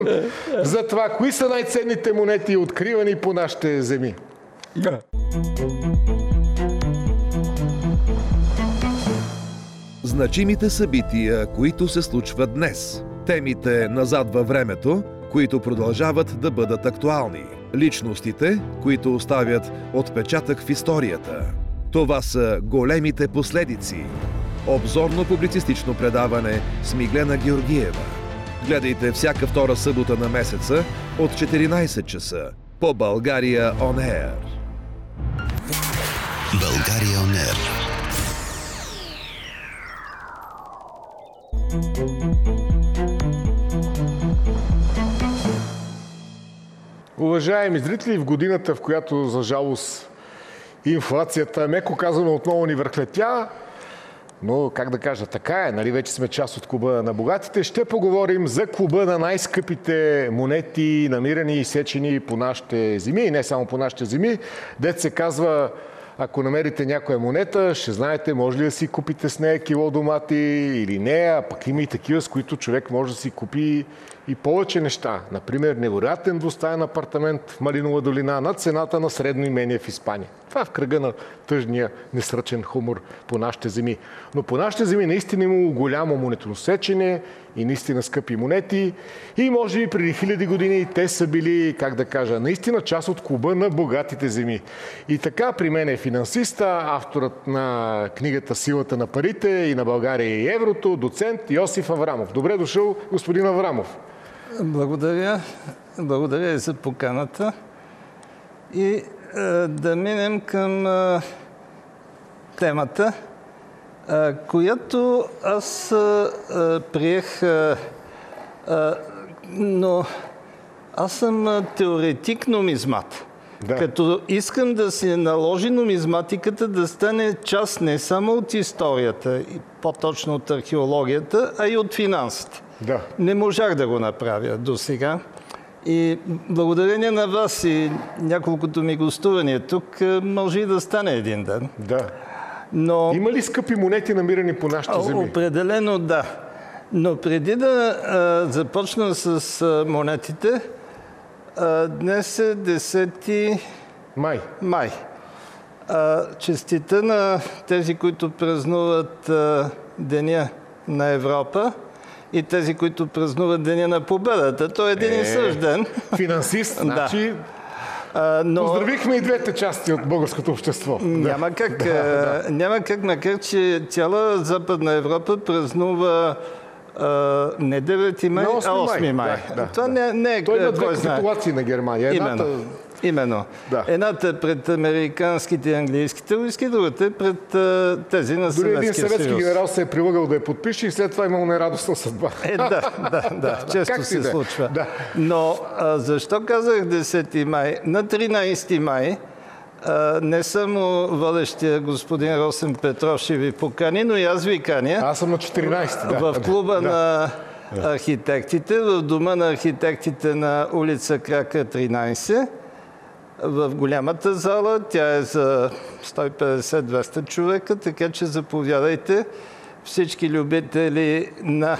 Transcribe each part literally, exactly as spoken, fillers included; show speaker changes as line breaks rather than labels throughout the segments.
за това, кои са най-ценните монети, откривани по нашите земи.
Значимите събития, които се случват днес. Темите назад във времето, които продължават да бъдат актуални. Личностите, които оставят отпечатък в историята. Това са големите последици. Обзорно-публицистично предаване с Миглена Георгиева. Гледайте всяка втора събота на месеца от четиринайсет часа по България Он Ер.
България Он Ер.
Уважаеми зрители, в годината, в която за жалост инфлацията, меко казано, отново ни върхлетя, но как да кажа, така е, нали, вече сме част от клуба на богатите, ще поговорим за клуба на най-скъпите монети, намирани и сечени по нашите земи, и не само по нашите земи. Дет се казва, ако намерите някоя монета, ще знаете, може ли да си купите с нея кило домати или не, а пък има и такива, с които човек може да си купи и повече неща. Например, невероятен двустаен апартамент в Малинова долина на цената на средно имение в Испания. Това е в кръга на тъжния, несръчен хумор по нашите земи. Но по нашите земи наистина имало голямо монетно сечене и наистина скъпи монети. И може би преди хиляди години те са били, как да кажа, наистина част от клуба на богатите земи. И така при мен е финансиста, авторът на книгата "Силата на парите" и на България и еврото, доцент Йосиф Аврамов. Добре дошъл, господин Аврамов.
Благодаря. Благодаря за поканата. И е, да минем към е, темата, е, която аз е, приех, е, е, но аз съм теоретик нумизмат. Да. Като искам да се наложи нумизматиката да стане част не само от историята, по-точно от археологията, а и от финансите.
Да.
Не можах да го направя до сега. И благодарение на вас и няколкото ми гостувания тук, може и да стане един ден.
Да.
Но...
Има ли скъпи монети, намирани по нашите земи?
Определено да. Но преди да а, започна с а, монетите, а, днес е десети
май.
май. А, честита на тези, които празнуват а, Деня на Европа и тези, които празнуват Деня на победата. Той е един
е,
и същ ден.
Финансист,
да.
значи...
А, но...
Поздравихме и двете части от българското общество.
Няма как, да, да. няма как, макар че цяла Западна Европа празнува а, не девети май, а осми май. Да, да,
да.
Това не, не е...
Той има две капитулации на Германия.
Едната... Именно. Именно. Да. Едната е пред американските и английските войски, другата е пред а, тези на Съветския съюз.
Дори един съветски генерал се е прилагал да я подпише и след това имал нерадостна съдба.
Е, да, да, да. Често
как
се
да?
случва.
Да.
Но а, защо казах десети май? На тринайсети май а, не само водещия господин Росен Петров ще ви покани, но и аз ви каня.
Аз съм на четиринайсети. Да.
В клуба
да.
на архитектите, в дома на архитектите на улица Крака тринайсет. В голямата зала, тя е за сто и петдесет до двеста човека, така че заповядайте всички любители на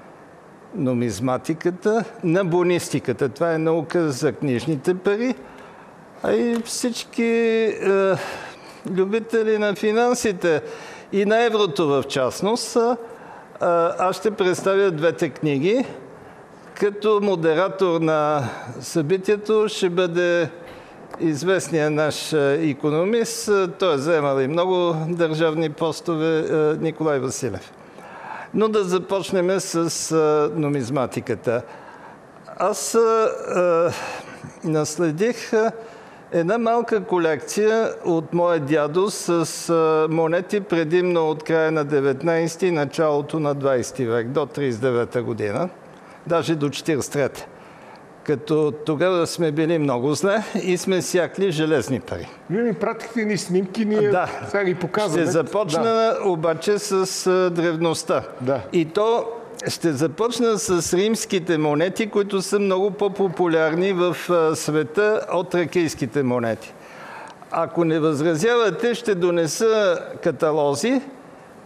нумизматиката, на бонистиката. Това е наука за книжните пари, а и всички е, любители на финансите и на еврото в частност. Е, аз ще представя двете книги. Като модератор на събитието ще бъде известният наш икономист, той е заемал и много държавни постове, Николай Василев. Но да започнем с нумизматиката. Аз а, наследих една малка колекция от моя дядо с а, монети предимно от края на деветнайсети и началото на двайсети век, до трийсет и девета година, даже до четирийсет и трета. Като тогава сме били много зле и сме сякли железни пари.
Вие ми пратихте ни снимки, ние
да.
сега ги показваме.
Ще започна да. обаче с а, древността.
Да.
И то ще започна с римските монети, които са много по-популярни в а, света от тракийските монети. Ако не възразявате, ще донеса каталози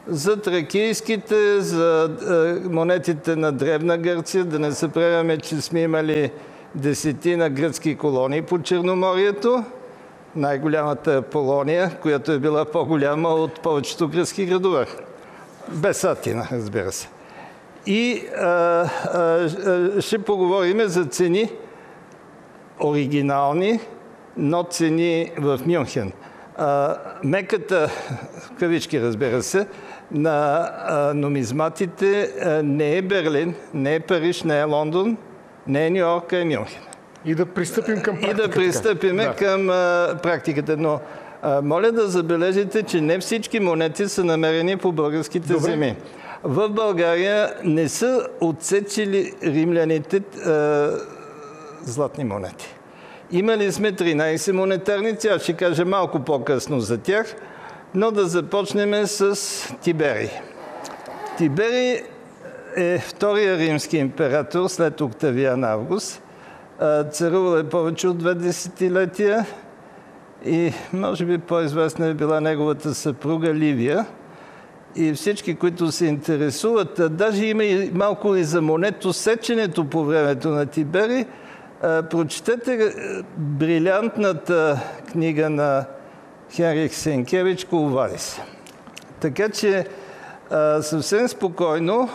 за тракийските, за монетите на Древна Гърция. Да не съпреваме, че сме имали десетина гръцки колонии по Черноморието. Най-голямата е Полония, която е била по-голяма от повечето гръцки градове. Без Атина, разбира се. И а, а, ще поговорим за цени оригинални, но цени в Мюнхен. А, меката, в кавички разбира се, на а, нумизматите а, не е Берлин, не е Париж, не е Лондон, не е Ню-Йорк, а е Мюнхен.
И да пристъпим към практиката.
И да пристъпим да. към а, практиката. Но а, моля да забележите, че не всички монети са намерени по българските Добре. земи. В България не са отсечили римляните а, златни монети. Имали сме тринайсет монетарници, аз ще кажа малко по-късно за тях, но да започнем с Тиберий. Тиберий е втория римски император след Октавиан Август. Царувал е повече от две десетилетия и може би по-известна е била неговата съпруга Ливия. И всички, които се интересуват, даже има и малко и за монетосеченето по времето на Тиберий, прочетете брилянтната книга на Хенрих Сенкевич Кул Вадис. Така че съвсем спокойно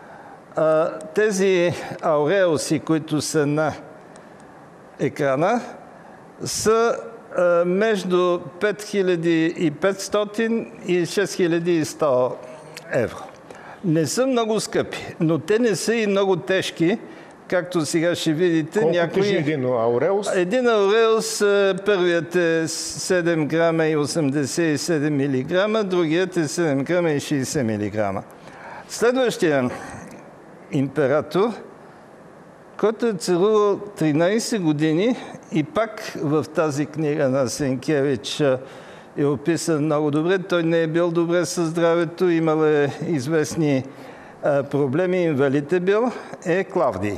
тези ауреуси, които са на екрана, са между пет хиляди и петстотин и шест хиляди и сто евро. Не са много скъпи, но те не са и много тежки, както сега ще видите.
Колко
някои...
тежи един ауреус?
Един ауреус, първият е седем грама и осемдесет и седем милиграма, другият е седем грама и шейсет милиграма. Следващия император, който е царувал тринайсет години и пак в тази книга на Сенкевич е описан много добре. Той не е бил добре със здравето, имал е известни а, проблеми, инвалид е бил, е Клавдий.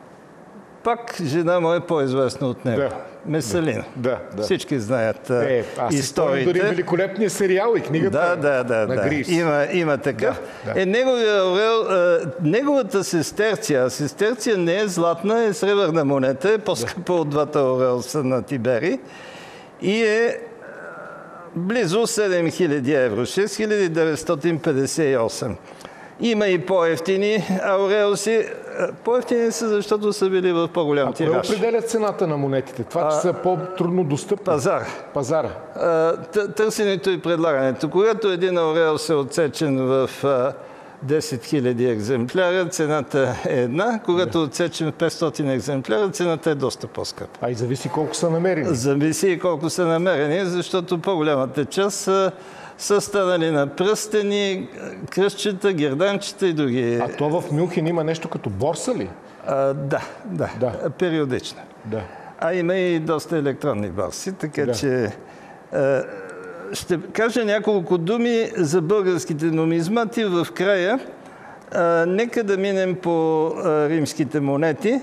Пак жена му е по-известна от него. Да. Месалина.
Да, да.
Всички знаят
е, аз
историите.
Дори великолепния сериал и книгата
да, да, да,
на
да.
Грис.
Има, има такъв.
Да, да.
Е, неговия аурел, а, неговата сестерция, сестерция не е златна, е сребърна монета, е по-скъпа да. от двата аурелса на Тиберий и е близо седем хиляди евро, шест хиляди деветстотин петдесет и осем. Има и по-евтини ауреуси. По-евтини са, защото са били в по-голям тираж.
А кой определя цената на монетите? Това, че са по-трудно достъпни?
Пазар.
Пазара.
Търсенето и предлагането. Когато един ауреус е отсечен в десет хиляди екземпляра, цената е една. Когато е отсечен в петстотин екземпляра, цената е доста по-скъпа.
А и зависи колко са намерени.
Зависи и колко са намерени, защото по-голямата част са са станали на пръстени, кръстчета, герданчета и други.
А то в Мюнхен има нещо като борса ли?
А, да, да, да, периодично.
Да.
А има и доста електронни борси, така да. че а, ще кажа няколко думи за българските нумизмати в края. А, нека да минем по а, римските монети.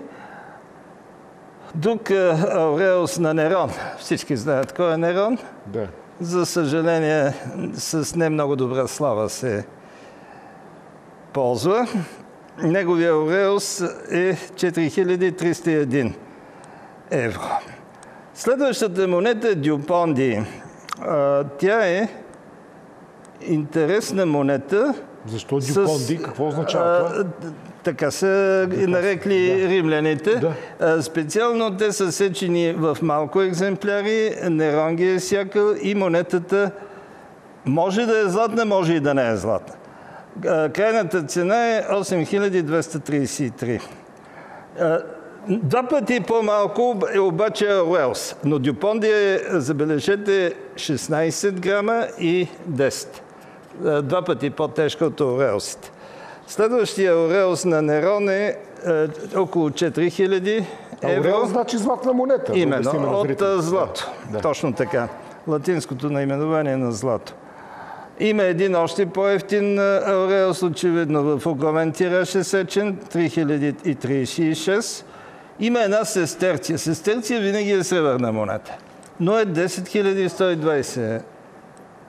Друг а, ауреус на Нерон. Всички знаят кой е Нерон.
Да.
За съжаление, с не много добра слава се ползва. Неговия ауреус е четири хиляди триста и един евро. Следващата монета е Дюпонди. Тя е интересна монета.
Защо Дюпонди? С... Какво означава това?
Така са ги нарекли да. римляните. Да. Специално те са сечени в малко екземпляри, Нерон ги е сякал и монетата може да е златна, може и да не е златна. Крайната цена е осем хиляди двеста тридесет и три. Два пъти по-малко е обаче ауреус, но Дюпонди е, забележете, шестнайсет грама и десет. Два пъти по-тежка от ауреусите. Следващия ауреус на Нерон е, е около четири хиляди евро.
Ауреус значи златна монета.
Именно, от злато. Да. Точно така. Латинското наименование на злато. Има един още по-евтин ауреус, очевидно в огромен тираж е сечен, три хиляди тридесет и шест. Има една сестерция. Сестерция винаги е сребърна монета, но е десет хиляди сто и двайсет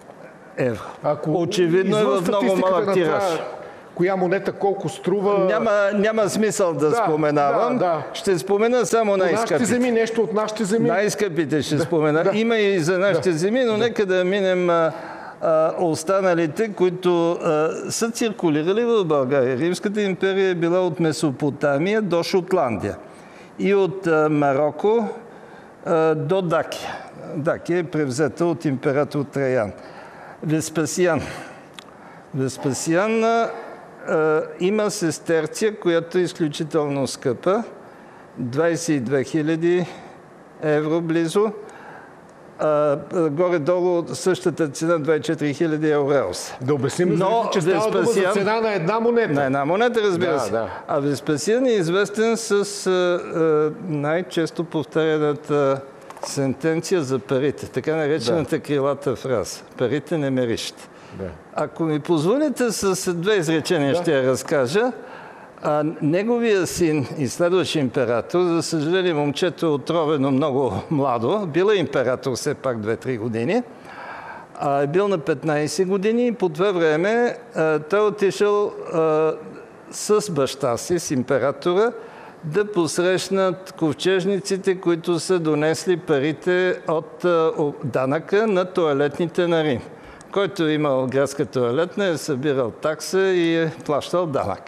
евро.
Ако
Очевидно е в много малък тираж.
Коя монета колко струва...
Няма, няма смисъл да, да споменавам. Да, да. Ще спомена само най-скъпите.
Нашите земи, нещо от нашите земи.
Най-скъпите ще
да,
спомена.
Да.
Има и за нашите
да.
земи, но да. Нека да минем а, а, останалите, които а, са циркулирали в България. Римската империя е била от Месопотамия до Шотландия и от а, Марокко а, до Дакия. Дакия е превзета от император Траян. Веспасиан. Веспасиан а, има сестерция, която е изключително скъпа. двадесет и две хиляди евро близо. А, горе-долу същата цена, двадесет и четири хиляди Ауреус.
Да обясним, но, че става дума за цена на една монета.
На една монета, разбира
да,
се.
Да.
А Веспасиан е известен с а, а, най-често повтаряната сентенция за парите, така наречената да. Крилата фраза. Парите не мерищат. Да. Ако ми позволите, с две изречения да. Ще я разкажа. А, неговия син и следващ император, за съжаление момчето е отровено много младо, бил е император все пак две-три години, а, е бил на петнадесет години и по това време а, той отишъл а, с баща си, с императора, да посрещнат ковчежниците, които са донесли парите от а, данъка на тоалетните на Рим. Който е имал градска тоалетна, е събирал такса и е плащал данък.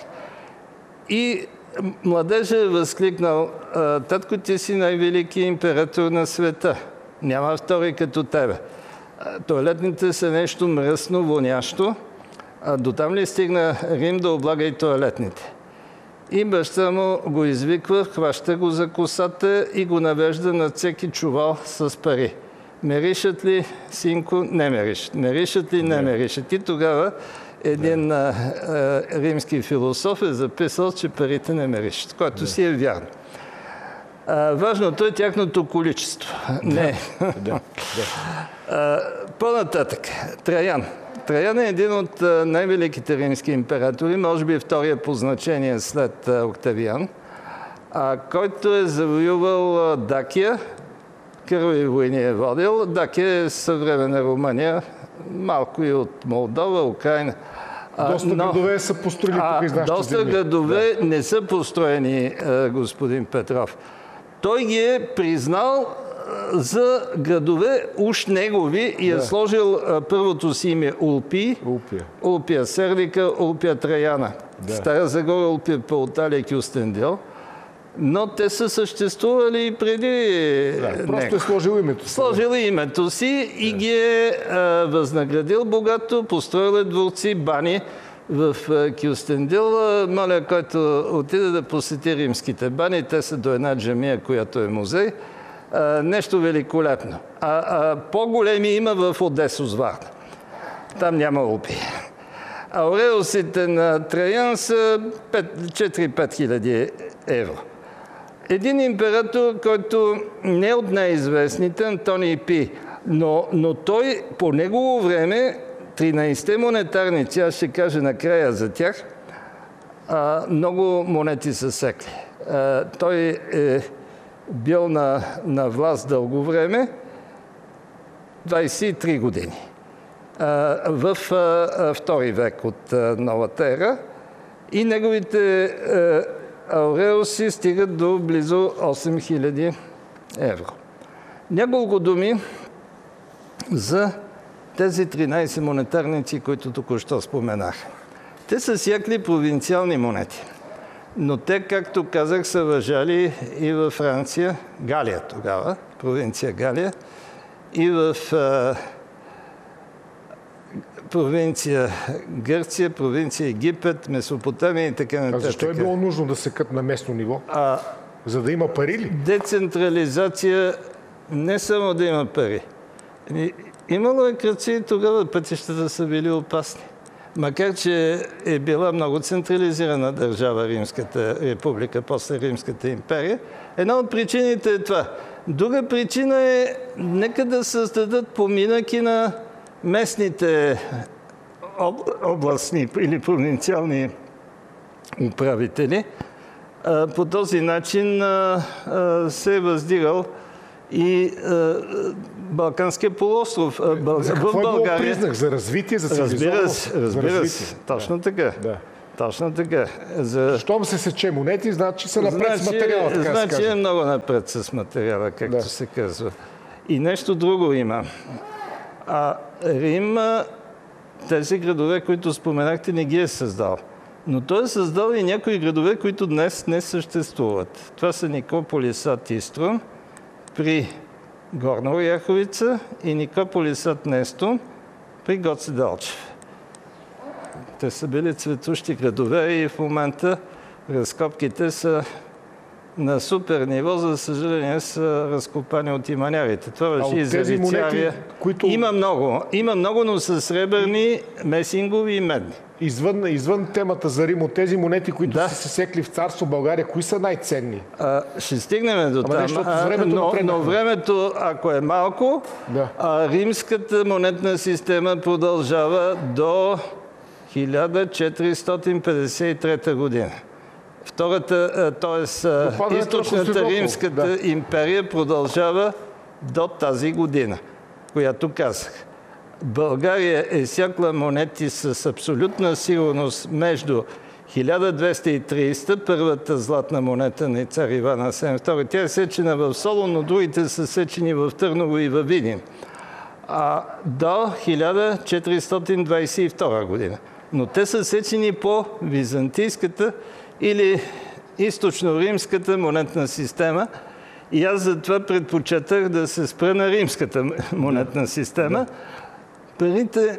И младежът е възкликнал: татко, ти си най-велики император на света. Няма втори като тебе. Тоалетните са нещо мръсно, вонящо. А до там ли стигна Рим да облага и тоалетните? И баща му го извиква, хваща го за косата и го навежда на всеки чувал с пари. Меришат ли, синко? Не меришат. Меришат ли? Не меришат. И тогава един а, а, римски философ е записал, че парите не меришат, което да. Си е вярно. А, важното е тяхното количество. Да. Не. Да. Да. По-нататък. Траян. Траян е един от най-великите римски императори, може би втория по значение след а, Октавиан, а, който е завоювал Дакия, кървави войни е водил. Дакия е съвременна Румъния, малко и от Молдова, Украина.
Доста но, градове са построили тук из нашите
Доста
земи.
градове
да.
Не са построени, господин Петров. Той ги е признал за градове уж негови и да. Е сложил първото си име Улпий.
Улпия.
Улпия Сервика, Улпия Траяна.
Да.
Стара Загора, Улпия Пауталия, Кюстендил. Но те са съществували и преди
да, просто е сложил името си.
Сложил да. Името си и да. Ги е а, възнаградил богато, построил е дворци, бани в а, Кюстендил. Моля, който отиде да посети римските бани, те са до една джамия, която е музей. А, нещо великолепно. А, а по-големи има в Одесо, Варна. Там няма Улпи. Ауреусите на Траян са четири-пет хиляди евро. Един император, който не е от най-известните, Антоний Пий, но, но той по негово време, тринадесетте монетарници, аз ще кажа накрая за тях, а, много монети са секли. А, той е бил на, на власт дълго време, двадесет и три години, а, в а, втори век от а, новата ера, и неговите а, ауреуси стигат до близо осем хиляди евро. Няколко думи за тези тринадесет монетарници, които току-що споменах. Те са сякли провинциални монети, но те, както казах, са въжали и във Франция, Галия тогава, провинция Галия, и в а, провинция Гърция, провинция Египет, Месопотамия и така нататък.
А защо е било нужно да се кът на местно ниво? А, За да има пари ли?
Децентрализация, не само да има пари. Имало е кръци и тогава пътищата са били опасни. Макар че е била много централизирана държава Римската република, после Римската империя, една от причините е това. Друга причина е, нека да създадат поминъки на местните областни или провинциални управители. По този начин се е въздигал и е, Балканския полуостров. Е, Бъл...
За какво е било признак? За развитие, за цивилизовност?
Разбира се, разбира се. Точно
да.
така.
Да.
Точно така. За...
Щом се сече монети, значи са напред
значи,
с материала, така
значи
се каже.
е много напред с материала, както
Да.
се казва. И нещо друго има. А Рим, тези градове, които споменахте, не ги е създал. Но той е създал и някои градове, които днес не съществуват. Това са Никополис ад Иструм при Горна Оряховица и Никополис ад Нестум при Гоце Делчев. Те са били цветущи градове и в момента разкопките са на супер ниво, за съжаление са разкопани от иманярите. Това важи и за Вицария.
Които...
Има много, има много, но са сребърни, месингови и медни.
Извън, извън темата за Рим, от тези монети, които
да.
са се секли в царство България, кои са най-ценни?
А, ще стигнем до там.
времето
но, но времето, ако е малко,
да.
а, римската монетна система продължава до хиляда четиристотин петдесет и трета година. Втората, т.е. източната римската да. империя продължава до тази година, която казах. България е сякла монети с абсолютна сигурност между хиляда двеста и тридесета, първата златна монета на цар Иван Асен втори. Тя е сечена в Солун, но другите са сечени в Търново и във Видин. А до хиляда четиристотин двадесет и втора година. Но те са сечени по византийската или източно-римската монетна система. И аз затова предпочетах да се спра на римската монетна система. Парите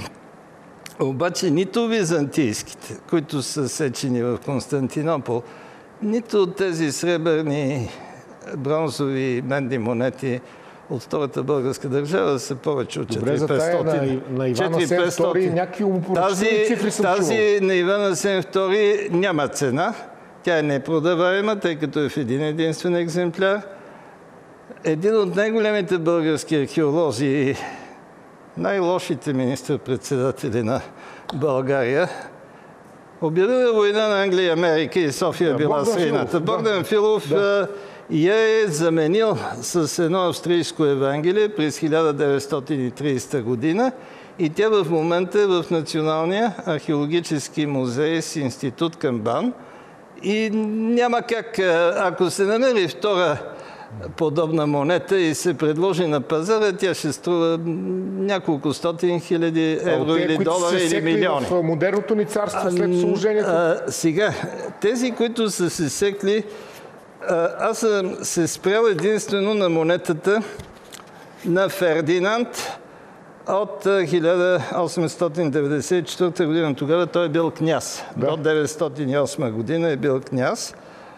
обаче нито византийските, които са сечени в Константинопол, нито тези сребърни, бронзови и медни монети от Втората българска държава са повече от четири хиляди и петстотин.
Добре, за тая на, на Иван Асен втори някакви умопоръчителни цифри съм
Тази
чувал.
на Иван Асен втори няма цена. Тя е непродаваема, тъй като е в един единствен екземпляр. Един от най-големите български археолози, най-лошите министър-председатели на България, обявила война на Англия и Америка и София
да,
била средната. Богдан Филов да. я е заменил с едно австрийско Евангелие през хиляда деветстотин и тридесета година и тя в момента е в Националния археологически музей с институт към БАН. И няма как, ако се намери втора подобна монета и се предложи на пазара, тя ще струва няколко стотин хиляди евро
те,
или долари или милиони.
В модерното ни царство след служението?
А, сега, тези, които са се секли, а, аз съм се спрял единствено на монетата на Фердинанд от хиляда осемстотин деветдесет и четвърта година. Тогава той е бил княз. Да. До деветстотин и осма година е бил княз.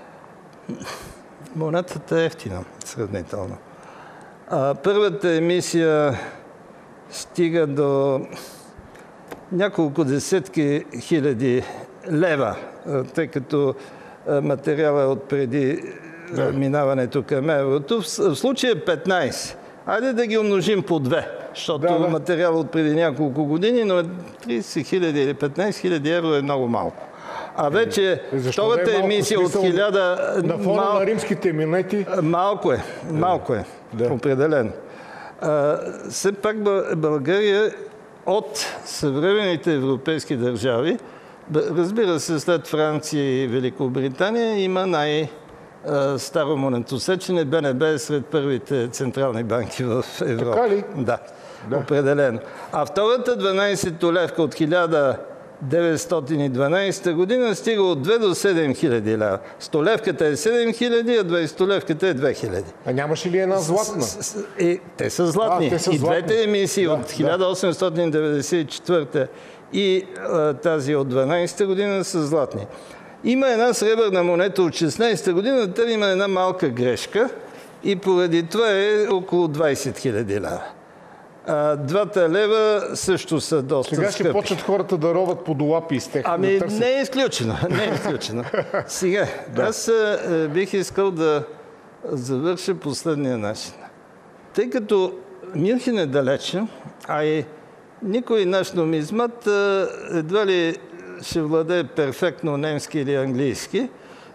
Монетата е ефтина, сравнително. А, първата емисия стига до няколко десетки хиляди лева, тъй като материала е от преди да. минаването към еврото. В случая петнадесет. Айде да ги умножим по две, защото да, да. материал от преди няколко години, но тридесет хиляди или петнадесет хиляди евро е много малко. А вече е, втората е емисия от хиляда...
На фона мал... на римските монети?
Малко е, малко е, да. определено. А, все пак България от съвременните европейски държави, разбира се, след Франция и Великобритания, има най- старо монетосечене. БНБ е сред първите централни банки в Европа.
Така ли?
Да, да, определено. А втората дванадесетолевка от хиляда деветстотин и дванадесета година стига от две до седем хиляди лева. Столевката е седем хиляди, а двадесетолевката е две хиляди.
А нямаше ли една златна?
Е, те са златни. А, те са и златни. Двете емисии да, от хиляда осемстотин деветдесет и четвърта и а, тази от дванадесета година са златни. Има една сребърна монета от шестнадесета година, там има една малка грешка и поради това е около двадесет хиляди лева. А, двата лева също са доста
Сега
скъпи.
ще почнат хората да роват по долапи из тех.
Ами
да
не е изключено. Не е изключено. Сега, да. аз а, бих искал да завърша последния начин. Тъй като Мюнхен е далече, а и никой наш нумизмат а, едва ли ще владее перфектно немски или английски,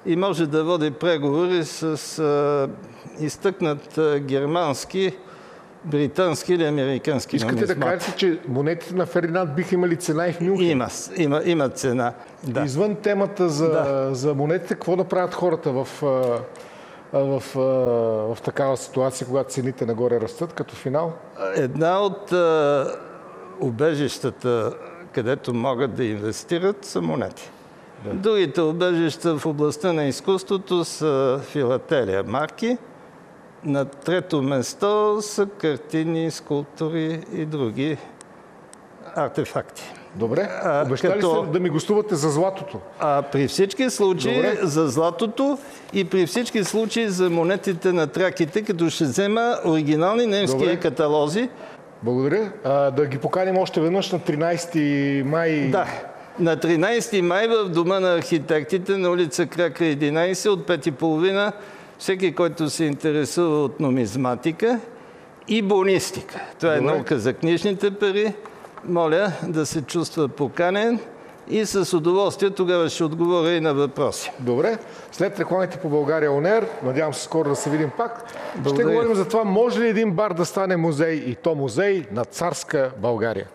и може да води преговори с а, изтъкнат а, германски, британски или американски
Искате
нумизмат.
да кажете, че монетите на Фердинанд биха имали цена и в Мюнхен?
Има, има, има цена. Да.
Извън темата за,
Да.
за монетите, какво да правят хората в, в, в, в такава ситуация, когато цените нагоре растат, като финал?
Една от а, убежищата, където могат да инвестират, са монети. Да. Другите убежища в областта на изкуството са филателия, марки. На трето место са картини, скулптури и други артефакти.
Добре.
А,
Обещали
като-
сте да ми гостувате за златото.
А при всички случаи
Добре.
за златото и при всички случаи за монетите на траките, като ще взема оригинални немски
Добре.
каталози.
Благодаря. А, да ги поканим още веднъж на тринайсети май.
Да, на тринайсети май в Дома на архитектите на улица Кракра единайсет от пет и половина всеки, който се интересува от нумизматика и бонистика. Това е
Добре.
наука за книжните пари. Моля да се чувства поканен и с удоволствие тогава ще отговоря и на въпроси.
Добре. След рекламите по България ОНЕР, надявам се скоро да се видим пак, ще
Благодаря.
говорим за това, може ли един бар да стане музей, и то музей на царска България.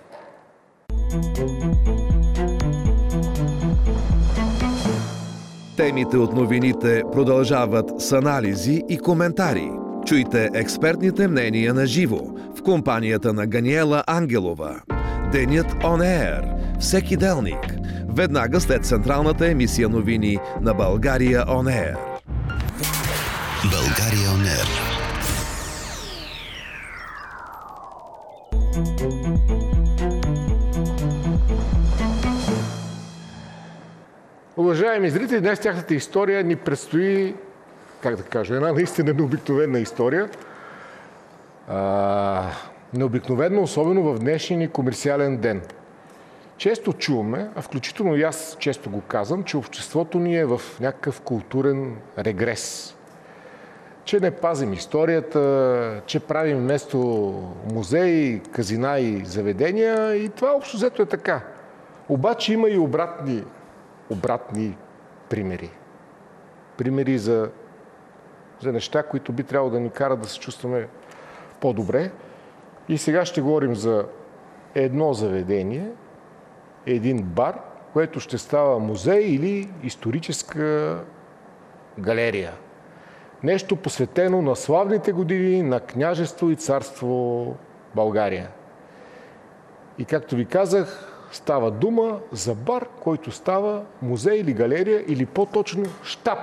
Темите от новините продължават с анализи и коментари. Чуйте експертните мнения на живо в компанията на Ганиела Ангелова. Денят On Air. Всеки делник. Веднага след централната емисия новини на България On Air.
България On Air.
Уважаеми зрители, днес тяхната история ни предстои, как да кажа, една наистина необикновена история. А, необикновено, особено в днешния ни комерциален ден. Често чуваме, а включително и аз често го казвам, че обществото ни е в някакъв културен регрес. Че не пазим историята, че правим вместо музеи, казина и заведения, и това общо взето е така. Обаче има и обратни обратни примери. Примери за, за неща, които би трябвало да ни карат да се чувстваме по-добре. И сега ще говорим за едно заведение, един бар, което ще става музей или историческа галерия. Нещо посветено на славните години на княжество и царство България. И както ви казах, става дума за бар, който става музей или галерия, или по-точно щаб.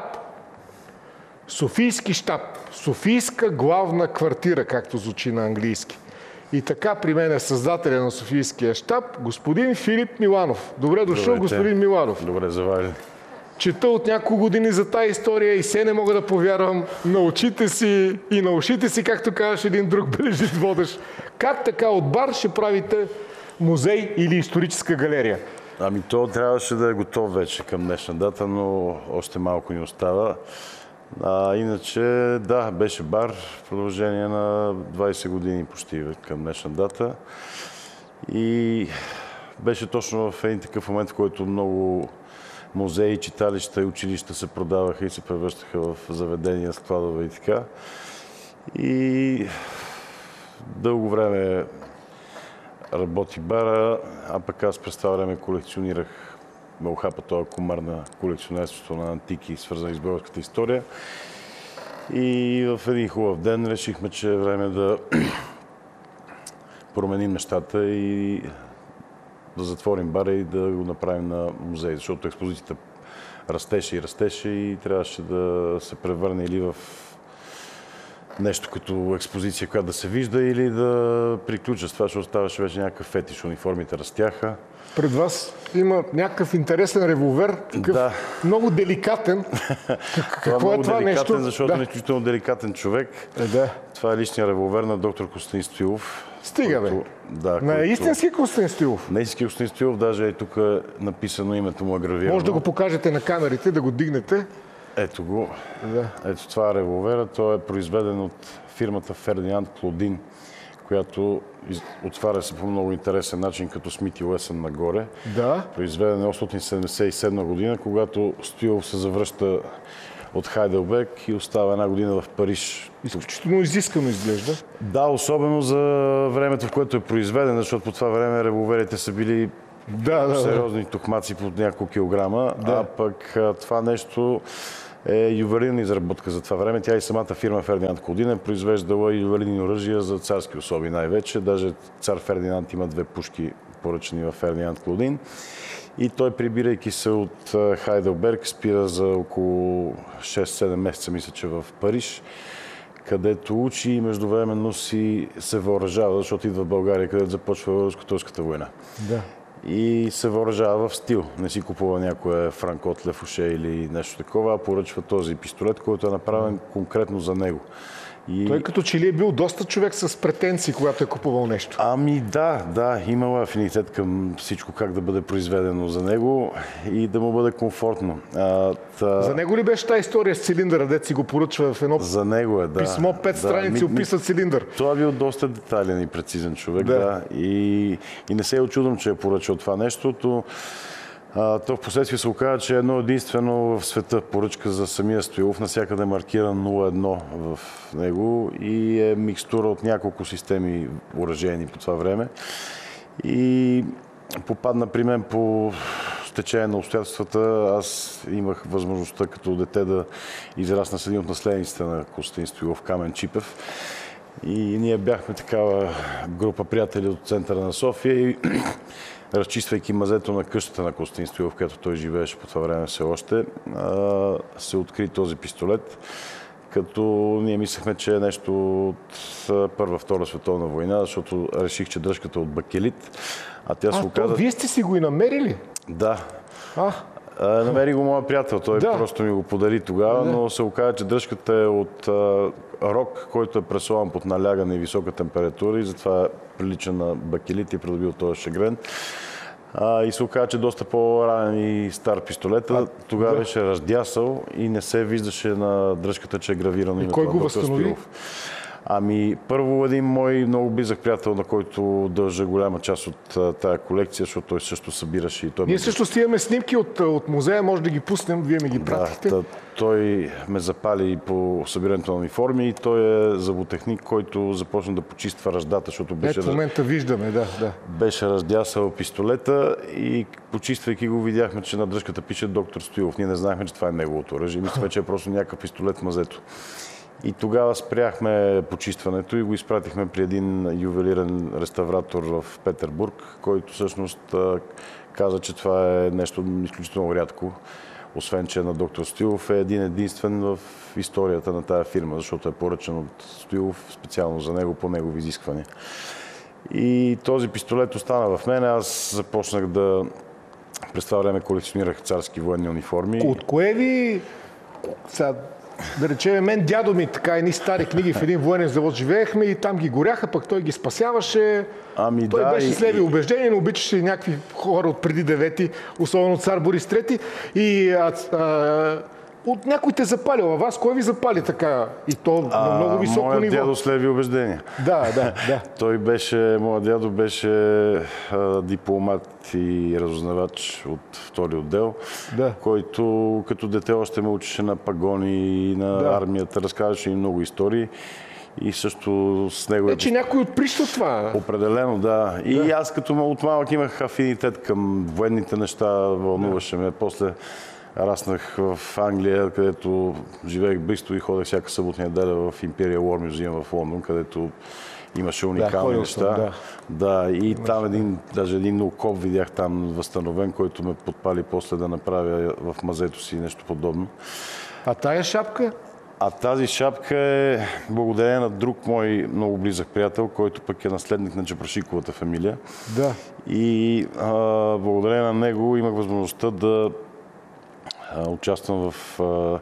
Софийски щаб. Софийска главна квартира, както звучи на английски. И така при мен е създателя на Софийския щаб, господин Филип Миланов. Добре дошъл,
Добре,
господин Миланов.
Добре заварили.
Чета от няколко години за тази история и се не мога да повярвам на очите си и на ушите си, както казваш един друг бележит водещ. Как така от бар ще правите музей или историческа галерия?
Ами то трябваше да е готов вече към днешна дата, но още малко ни остава. А, иначе, да, беше бар в продължение на двайсет години почти към днешна дата. И беше точно в един такъв момент, в който много музеи, читалища и училища се продаваха и се превръщаха в заведения, складове и така. И дълго време работи бара, а пък аз през това време колекционирах, ме охапа този комар на колекционерството на антики, свързани с българската история. И в един хубав ден решихме, че е време да променим нещата и да затворим бара и да го направим на музей, защото експозицията растеше и растеше и трябваше да се превърне или в нещо като експозиция, която да се вижда, или да приключа с това, защото ставаше вече някакъв фетиш. Униформите растяха.
Пред вас има някакъв интересен револвер, такъв
Да.
много деликатен. Какво е това нещо?
деликатен, защото
Да.
е изключително деликатен човек.
Е, да.
Това е личният револвер на доктор Костин Стоилов.
Стига, бе.
който- Да,
На
който-
истински Костин Стоилов.
На истински Костин Стоилов, даже е тук написано името му агравирано.
Може да го покажете на камерите, да го дигнете.
Ето го.
Да.
Ето това е револвера. Той е произведен от фирмата Фердинанд Клодин, която отваря се по много интересен начин, като Смит и Уесън нагоре.
Да.
Произведена осемстотин седемдесет и седма година, когато Стоилов се завръща от Хайделберг и остава една година в Париж.
Изключително изискано изглежда.
Да, особено за времето, в което е произведен, защото по това време револверите са били
да, да,
сериозни тухмаци под няколко килограма, да. А пък това нещо е ювелирна изработка за това време. Тя и самата фирма Фердинанд Колдин е произвеждала ювелирни оръжия за царски особи най-вече. Даже цар Фердинанд има две пушки поръчани в Фердинанд Колдин. И той, прибирайки се от Хайделберг, спира за около шест-седем месеца, мисля, че в Париж, където учи и междувременно си се въоръжава, защото идва в България, където започва Руско-турската война.
Да.
И се въоръжава в стил. Не си купува някое Франкот Лефуше или нещо такова, а поръчва този пистолет, който е направен конкретно за него. И...
Той като че ли е бил доста човек с претенции, когато е купувал нещо.
Ами да, да, имала афинитет към всичко как да бъде произведено за него и да му бъде комфортно. А, та...
За него ли беше тази история с цилиндъра, дет си го поръчва в едно
за него е, да.
писмо, пет
да,
страници
ми,
описа цилиндър?
Това е бил доста детайлен и прецизен човек, да. да. И, и не се е очудвам, че е поръчал това нещо. То, А, то в последствие се оказа, че е едно единствено в света поръчка за самия Стоилов. Навсякъде е маркиран нула едно в него и е микстура от няколко системи оръжейни по това време. И попадна при мен по стечение на обстоятелствата. Аз имах възможността като дете да израсна с един от наследниците на Костадин Стоилов, Камен Чипев. И ние бяхме такава група приятели от центъра на София и разчиствайки мазето на къщата на Костадин Стоилов, в която той живееше по това време все още, се откри този пистолет, като ние мислехме, че е нещо от Първа-Втора световна война, защото реших, че дръжката е от бакелит. А тя се
а,
оказа...
то вие сте си го и намерили?
Да.
А?
Намери го моя приятел, той
да.
просто ми го подари тогава, да. Но се оказа, че дръжката е от а, рок, който е пресован под налягане и висока температура и затова прилича на бакелит и е придобил този шегрен. А, и се оказа, че доста по-ранен и стар пистолет. А, тогава да. беше раздясал и не се виждаше на дръжката, че е гравирано името на доктор Стоилов. Ами, първо един мой много близък приятел, на който дължа голяма част от тая колекция, защото той също събираше и той...
Ние също си имаме снимки от, от музея, може да ги пуснем, вие ми ги пратихте.
Да, той ме запали по събирането на униформи и той е зъботехник, който започна да почиства ръждата, защото беше...
Ето в момента виждаме, да, да.
Беше раздясал пистолета и почиствайки го видяхме, че на дръжката пише доктор Стоилов. Ние не знаехме, че това е неговото оръжие. Мислихме, че е просто някакъв пистолет в мазето. И тогава спряхме почистването и го изпратихме при един ювелирен реставратор в Петербург, който всъщност каза, че това е нещо изключително рядко. Освен, че на доктор Стоилов е един единствен в историята на тая фирма, защото е поръчан от Стоилов специално за него, по негови изисквания. И този пистолет остана в мен. Аз започнах да през това време колекционирах царски военни униформи.
От кое ви... Сега, да речем, мен дядо ми така едни стари книги в един военен завод живеехме и там ги горяха, пък той ги спасяваше.
Ами
той
да,
беше
и...
с леви убеждения, но обичаше някакви хора от преди девети, особено цар Борис трети. И а, а, от някой те запалил. А вас кой ви запали така? И то а, на много високо
моят
ниво.
Моят дядо с леви убеждения.
Да, да, да.
Той беше, моят дядо беше а, дипломат и разузнавач от втори отдел,
да.
който като дете още ме учеше на пагони и на да. армията, разказваше и много истории. И също с него...
Е, че някой отприща това.
Определено, да. И
да.
аз като от малък имах афинитет към военните неща, вълнуваше да. ме. После раснах в Англия, където живеех близо и ходех всяка събота неделя в Imperial War Museum в Лондон, където имаше уникални
да,
неща.
Да.
да, и имаше. Там един, даже един окоп видях там възстановен, който ме подпали после да направя в мазето си нещо подобно.
А тая шапка?
А тази шапка е благодарение на друг мой много близък приятел, който пък е наследник на Чепрашиковата фамилия.
Да.
И а, благодарение на него имах възможността да а, участвам в а,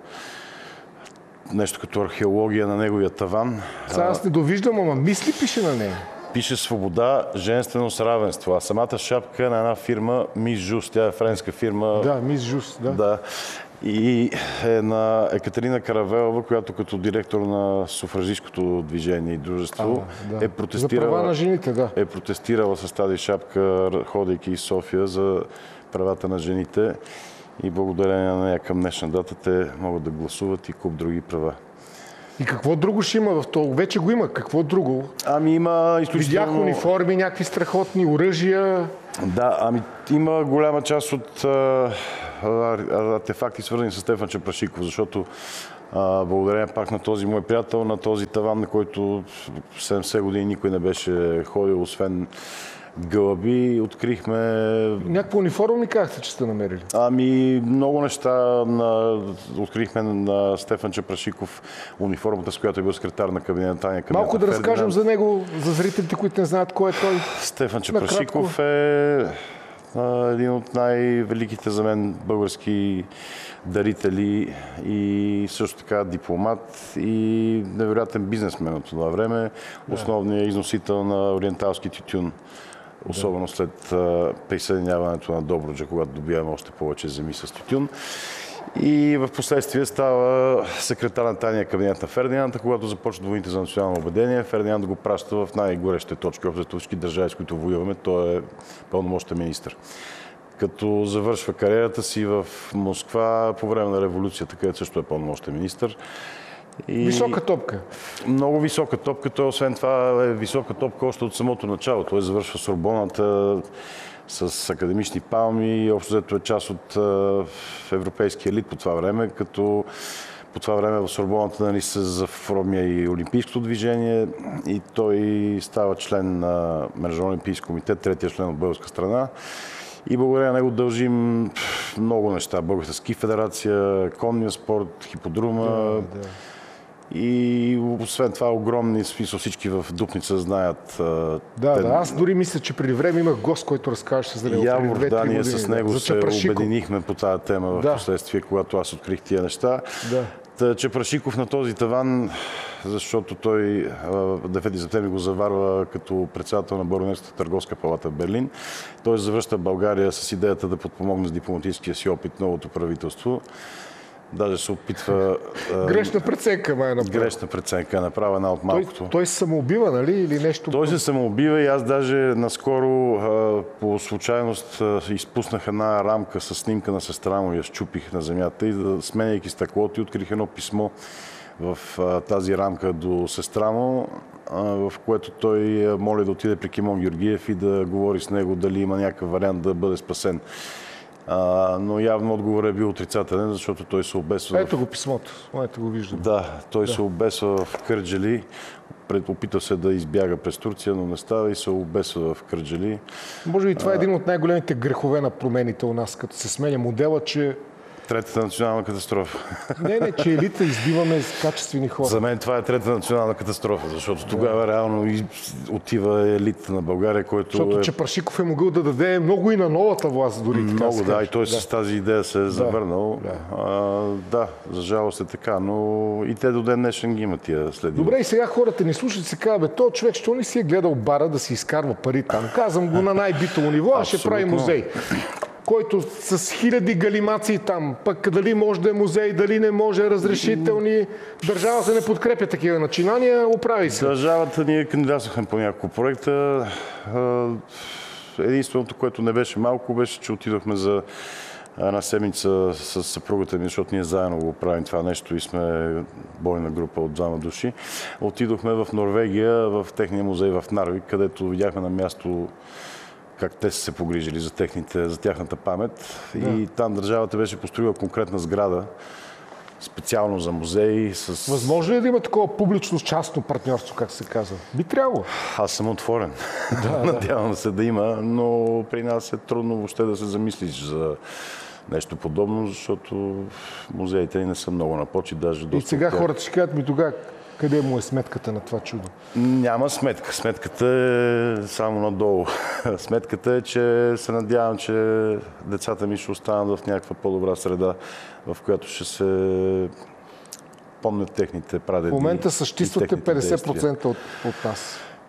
нещо като археология на неговия таван.
Сега аз не довиждам, ама мисли пише на нея.
Пише свобода, женственост, равенство. А самата шапка е на една фирма Мис Жус. Тя е френска фирма.
Да, Мис Жус, да.
да. И е на Екатерина Каравелова, която като директор на суфражистското движение и дружество
а, да.
е протестирала,
за права на жените, да.
е протестирала с тази шапка, ходейки из София за правата на жените. И благодарение на нея към днешна дата те могат да гласуват и куп други права.
И какво друго ще има в това? Вече го има. Какво друго?
Ами има изключително...
Видях униформи, някакви страхотни оръжия.
Да, ами има голяма част от а, артефакти, свързани с Стефан Чепрашиков, защото а, благодарение пак на този мой приятел, на този таван, на който седемдесет години никой не беше ходил, освен гълъби, открихме...
Някаква униформа ми казахте, че сте намерили?
Ами много неща. На... Открихме на Стефан Чепрашиков униформата, с която е бил секретар на кабинета Таня Кабинета.
Малко да
Фердинанд.
разкажем за него, за зрителите, които не знаят кой е той.
Стефан Чепрашиков е а, един от най-великите за мен български дарители и също така дипломат и невероятен бизнесмен от това време. Основният износител на ориенталски тютюн. Особено след а, присъединяването на Добруджа, когато добиваме още повече земи с тютюн. И в последствие става секретар на тайния кабинет на Фердинанд, когато започват войните за национално обединение. Фердинанд го праща в най-горещите точки, общо всички държави, с които воюваме. Той е пълномощен министър. Като завършва кариерата си в Москва по време на революцията, където също е пълномощен министър.
И... Висока топка.
Много висока топка. Той освен това е висока топка още от самото начало. Той завършва Сорбоната с академични палми и общо взето е част от европейския елит по това време, като по това време в Сорбоната нали, се заформя и олимпийското движение и той става член на Международен олимпийски комитет, третия член от българска страна. И благодаря на него дължим много неща. Българска ски федерация, конния спорт, хиподрума. Да, да. И освен това огромни, смисъл всички в Дупница знаят.
Да, те... да, аз дори мисля, че преди време имах гост, който разкажеше за него.
Явор, да, ние с него
да,
се обединихме по тази тема в
да.
последствие, когато аз открих тия неща.
Да.
Та, Чепрашиков на този таван, защото той девети септември го заварва като председател на Българската търговска палата в Берлин. Той завръща България с идеята да подпомогне с дипломатическия си опит новото правителство. Даже се опитва...
Грешна преценка, май е направа.
Грешна преценка, направа една от малкото.
Той, той се самоубива, нали? Или нещо?
Той се самоубива и аз даже наскоро по случайност изпуснах една рамка с снимка на сестра му и я счупих на земята и да, сменяйки стъклото и открих едно писмо в тази рамка до сестра му, в което той моли да отиде при Кимон Георгиев и да говори с него дали има някакъв вариант да бъде спасен. А, но явно отговорът е бил отрицателен, защото той се обесва...
Ето го писмото, ето го виждам.
Да, той
да.
се обесва в Кърджали, опитал се да избяга през Турция, но не става и се обесва в Кърджали.
Може би това е един от най-големите грехове на промените у нас, като се сменя модела, че...
Третата национална катастрофа.
Не, не, че елита избиваме с качествени хора.
За мен това е третата национална катастрофа, защото тогава да. реално отива елита на България, който
Защото
е...
Чепрашиков е могъл да даде много и на новата власт дори.
Много,
така
да, и той
да.
с тази идея се е да. завърнал. Да. А, да, за жалост е така, но и те до ден днешен ги имат тия следи.
Добре, и сега хората ни слушат и се казват, бе, този човек, що не си е гледал бара да си изкарва пари там? Казвам го на най-битово ниво, а ще прави музей. Който с хиляди галимации там, пък дали може да е музей, дали не може, разрешителни. Държавата не подкрепя такива начинания, оправи се.
Държавата ние кандидатствахме по няколко проекта. Единственото, което не беше малко, беше, че отидохме за една седмица с съпругата ми, защото ние заедно го правим това нещо и сме бойна група от двама души. Отидохме в Норвегия, в техния музей в Нарвик, където видяхме на място как те са се погрижили за, техните, за тяхната памет. Да. И там държавата беше построила конкретна сграда, специално за музей. С...
Възможно ли е да има такова публично-частно партньорство, как се казва? Би трябвало.
Аз съм отворен. Да, надявам се да има, но при нас е трудно въобще да се замислиш за нещо подобно, защото музеите не са много на почет, даже доста.
И сега хората ще кажат ми тогава, къде му е сметката на това чудо?
Няма сметка. Сметката е само надолу. Сметката е, че се надявам, че децата ми ще останат в някаква по-добра среда, в която ще се помнят техните прадеди.
В момента съществувате петдесет процента от, от нас.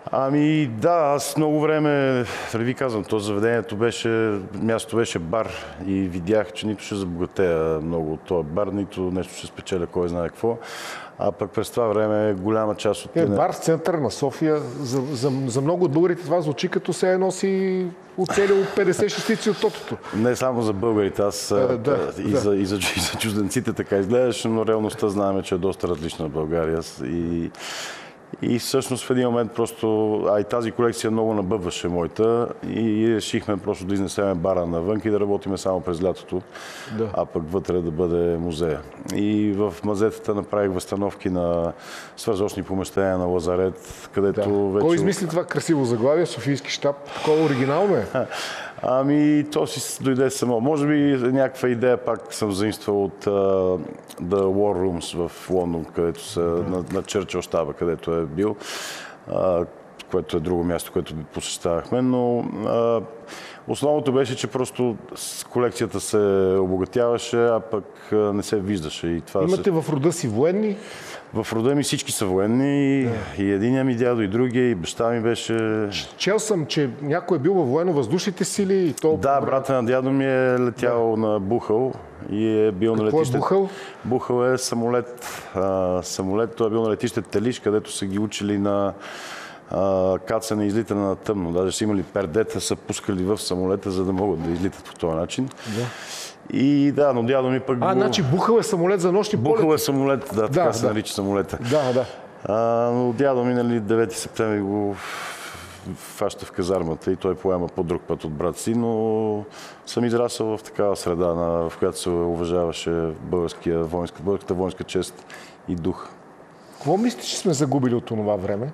Ами да, аз много време, да ви казвам, то заведението беше, мястото беше бар и видях, че нито ще забогатея много от този бар, нито нещо ще спечеля кой знае какво. А пък през това време голяма част от...
Е, бар в центъра на София, за, за, за много от българите това звучи като се едно си оцелил петдесет шестици от тотото.
Не само за българите, аз
А, да,
и,
да.
За, и, за, и за чужденците така изглеждаше, но реалността знаем, че е доста различна в България. И, и всъщност в един момент просто, а и тази колекция много набъбваше моята и решихме просто да изнесеме бара навън и да работиме само през лятото,
Да.
а пък вътре да бъде музея. И в мазетата направих възстановки на свързочни помещения на Лазарет, където
Да.
вече...
Кой измисли това красиво заглавие, Софийски щаб? Такова оригинално е?
Ами, то си дойде само. Може би някаква идея пак съм заимствал от uh, The War Rooms в Лондон, където са на, на Чърчил щаба, където е бил, uh, което е друго място, което посещавахме, но uh, основното беше, че просто колекцията се обогатяваше, а пък uh, не се виждаше. И това
Имате
се...
в рода си военни?
В рода ми всички са военни, да. И единия ми дядо, и другия, и баща ми беше...
Чел съм, че някой е бил във военно-въздушните сили и то...
Да, брата на дядо ми е летял да. на Бухъл и е бил
Какво
на летище...
е Бухъл?
Бухъл е самолет. А, самолет, той е бил на летище Телиш, където са ги учили на а, кацане и излитане на тъмно. Даже са имали пердета, са пускали в самолета, за да могат да излитат по този начин.
Да.
И да, но дядо ми пък...
А,
го...
значи Бухъл е самолет за нощни полети?
Бухъл е самолет, да, така
да,
се
да.
нарича самолета.
Да, да.
А, но дядо ми, нали, девети септември го фаща в казармата и той поема по друг път от брат си, но съм израсъл в такава среда, на, в която се уважаваше българския воинска, българската воинска чест и дух.
Какво мислите, че сме загубили от това време?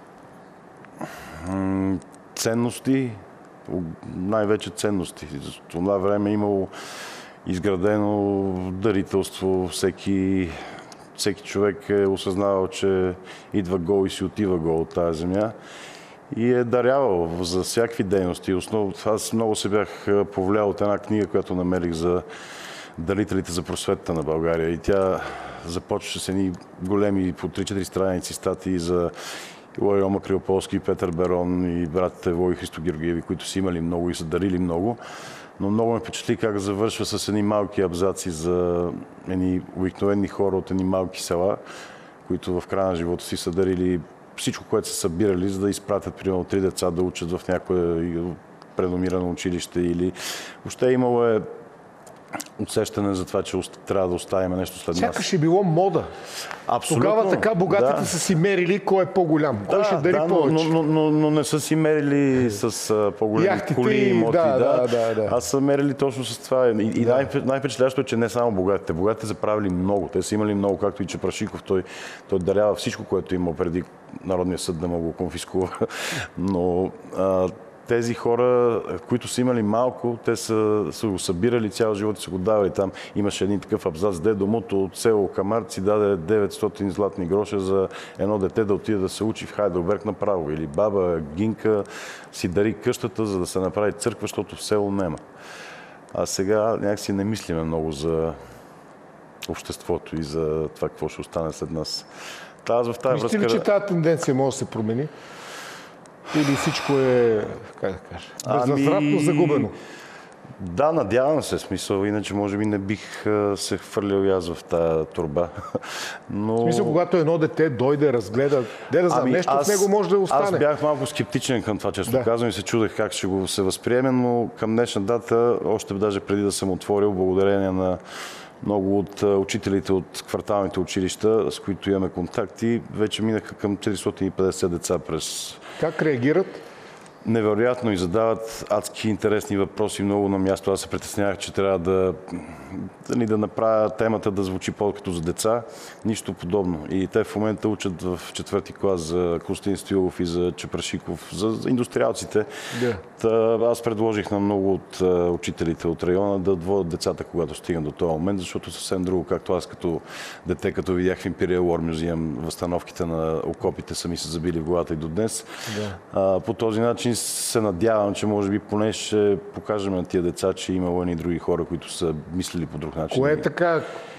М- ценности, най-вече ценности. За това време е имало изградено дарителство, всеки, всеки човек е осъзнавал, че идва гол и си отива гол от тази земя и е дарявал за всякакви дейности. Основно, аз много се бях повлиял от една книга, която намерих за дарителите за просветата на България и тя започваше с едни големи по три-четири страници статии за Йома Кривополски, Петър Берон и братите Вой и Христо Георгиеви, които са имали много и са дарили много. Но много ме впечатли как завършва с едни малки абзаци за едни обикновени хора от едни малки села, които в края на живота си са дарили всичко, което са събирали, за да изпратят примерно три деца да учат в някое преномирано училище или въобще имало е усещане за това, че трябва да оставим нещо след нас.
Сякаш е било мода.
Абсолютно.
Тогава така богатите
да.
са си мерили кой е по-голям, кой
Да,
ще дари
да, но,
повече.
но, но, но не са си мерили с а, по-големи
Яхтите
коли
и-
и имоти.
да, да, да, да.
Аз са мерили точно с това. И, и
Да.
най- най-впечатляващо е, че не само богатите. Богатите са правили много. Те са имали много, както и Чепрашиков. Той, той дарява всичко, което има преди Народния съд да му го конфискува. Но а, тези хора, които са имали малко, те са, са го събирали цял живот и са го давали там. Имаше един такъв абзац. Дедо Муто от село Камарци даде деветстотин златни гроша за едно дете да отиде да се учи в Хайделберг направо. Или баба Гинка си дари къщата, за да се направи църква, защото в село нема. А сега някакси не мислиме много за обществото и за това какво ще остане след нас. Та, аз в тази
Мислите ли,
връзка...
че тази тенденция може да се промени? Или всичко е, как да кажа, безвъзвратно
Ами,
загубено?
Да, надявам се, смисъл, иначе може би не бих а, се хвърлял и аз в тази турба. Но...
В смисъл, когато едно дете дойде, разгледа, де да знам,
Ами,
нещо
аз,
в него може да остане.
Аз бях малко скептичен към това, често
Да.
казвам, и се чудех как ще го се възприеме, но към днешна дата, още даже преди да съм отворил, благодарение на много от а, учителите от кварталните училища, с които имаме контакти, вече минаха към четиристотин и петдесет деца през...
Как реагират?
Невероятно и задават адски интересни въпроси много на място. Аз се притеснявах, че трябва да, да, да направя темата да звучи по-като за деца. Нищо подобно. И те в момента учат в четвърти клас за Костин Стоилов и за Чепрашиков, за, за индустриалците.
Да.
Та, аз предложих на много от а, учителите от района да водят децата, когато стигнат до този момент, защото съвсем друго, както аз като дете, като видях в Imperial War Museum, възстановките на окопите са ми се забили в главата и до днес.
Да.
А, по този начин се надявам, че може би поне ще покажем на тия деца, че има едни други хора, които са мислили по друг начин.
Кое е така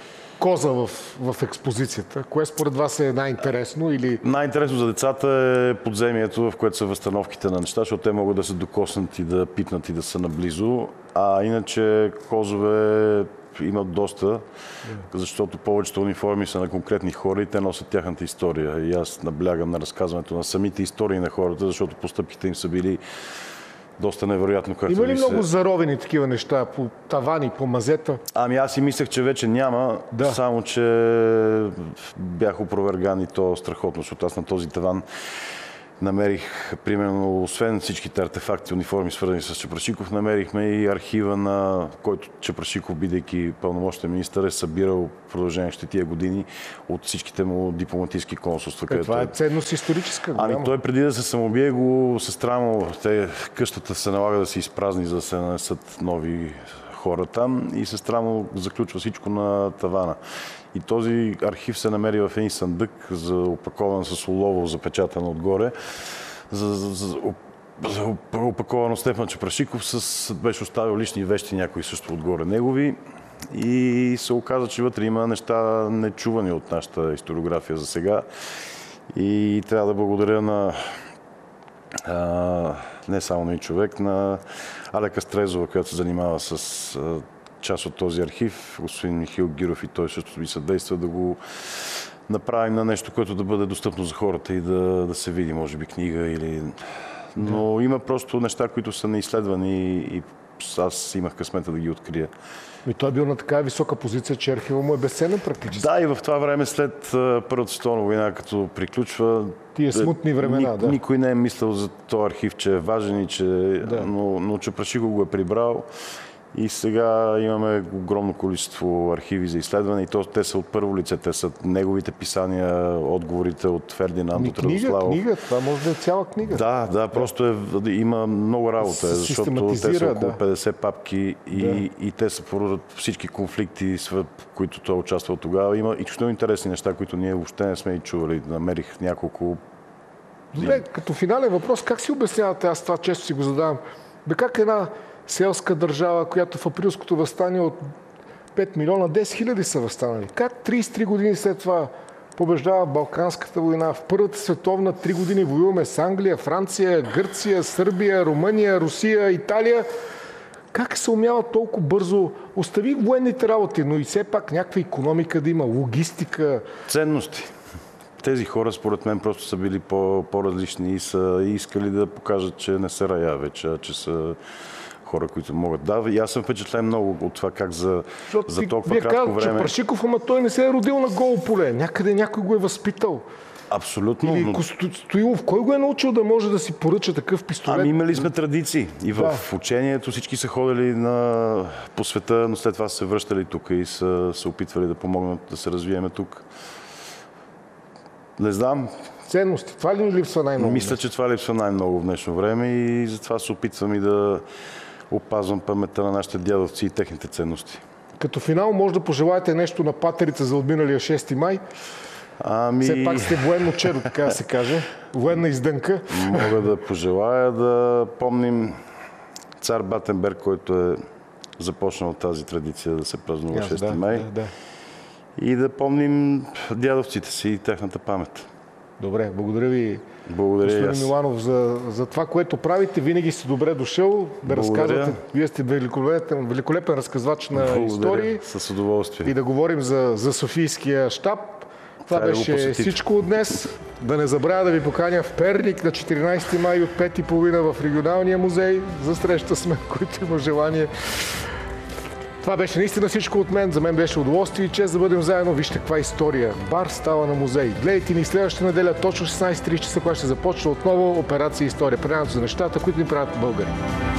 коза в, в експозицията? Кое според вас е най-интересно? Или...
Най-интересно за децата е подземието, в което са възстановките на неща, защото те могат да се докоснат и да пипнат и да са наблизо. А иначе козове имат доста, защото повечето униформи са на конкретни хора и те носят тяхната история. И аз наблягам на разказването на самите истории на хората, защото постъпките им са били доста невероятно.
Има ли
се...
много заровени такива неща по тавани, по мазета?
Ами аз си мислех, че вече няма, да. Само че бях опроверган и то страхотно, защото аз на този таван намерих, примерно, освен всичките артефакти, униформи, свързани с Чепрашиков, намерихме и архива, на който Чепрашиков, бидейки пълномощен министър, е събирал в продължение на тия години от всичките му дипломатически консулства.
Е, това е ценност историческа. Голяма.
Ами той преди да се самоубие, го се странно, те, къщата се налага да се изпразни, за да се нанесат нови хора там и се странно заключва всичко на тавана. И този архив се намери в един съндък, за опакован с олово, запечатан отгоре, за, за, за, за опаковано Стефан Чепрашиков, с, беше оставил лични вещи, някои също отгоре негови. И се оказа, че вътре има неща нечувани от нашата историография за сега. И трябва да благодаря на а, не само на един човек, на Алека Стрезова, която се занимава с а, част от този архив, господин Михаил Гиров, и той също ми съдейства да го направим на нещо, което да бъде достъпно за хората и да, да се види, може би, книга или... Но да. Има просто неща, които са неизследвани и аз имах късмета да ги открия.
И той е бил на такава висока позиция, че архива му е безценен практически.
Да, и в това време, след Първата световна война, като приключва...
Тия смутни времена,
ник,
да.
Никой не е мислил за този архив, че е важен и че... Да. Но, но Чепрашиков го е прибрал. И сега имаме огромно количество архиви за изследване и то, те са от първо лице, те са неговите писания, отговорите от Фердинанд, от Радославов.
Книга, това може да е цяла книга.
Да, да, просто е, има много работа, защото те са около
да.
петдесет папки и,
да.
и те са породят всички конфликти, в които той е участвал тогава. Има изключително интересни неща, които ние въобще не сме и чували. Намерих няколко...
Добре, като финален въпрос, как си обяснявате, аз това често си го задавам, бе как една селска държава, която в априлското въстание от пет милиона, десет хиляди са въстанали. Как трийсет и три години след това побеждава Балканската война? В Първата световна три години воюваме с Англия, Франция, Гърция, Сърбия, Румъния, Русия, Италия. Как се умява толкова бързо? Остави военните работи, но и все пак някаква икономика да има, логистика.
Ценности. Тези хора, според мен, просто са били по- по-различни и са искали да покажат, че не са рая вече, а че са хора, които могат. Да, и аз съм впечатлен много от това как за, за толкова
вие
кратко
казват,
време...
Чепрашиков, ама той не се е родил на голо поле. Някъде някой го е възпитал.
Абсолютно.
Или но... Стоилов, кой го е научил да може да си поръча такъв пистолет?
Ами имали сме традиции. И в да. учението всички са ходили на... по света, но след това са се връщали тук и са се опитвали да помогнат да се развиеме тук. Не знам.
Ценности. Това ли ни липсва най-много?
Мисля, че това липсва най-много в днешно време и затова се опитвам и да опазвам паметта на нашите дядовци и техните ценности.
Като финал може да пожелаете нещо на патерица за отминалия шести май?
Ами...
Все пак сте военно черо, така да се каже. Военна издънка.
Мога да пожелая да помним цар Батенберг, който е започнал тази традиция да се празнува
Аз,
шести
да,
май.
Да, да.
И да помним дядовците си и тяхната памет.
Добре, благодаря ви,
благодаря
господин Миланов, за, за това, което правите. Винаги сте добре дошъл да благодаря. разказвате. Вие сте великолепен, великолепен разказвач на благодаря. истории.
С удоволствие.
И да говорим за, за Софийския щаб. Това
Трябва
беше
да
всичко от днес. Да не забравя да ви поканя в Перник на четиринайсети май от пет и половина в регионалния музей за среща с мен, който има желание. Това беше наистина всичко от мен. За мен беше удоволствие и чест да бъдем заедно. Вижте каква история. Бар става на музей. Гледайте ни следващата неделя точно шестнайсет и трийсет часа, когато ще започне отново операция История. Предаването за нещата, които ни правят българи.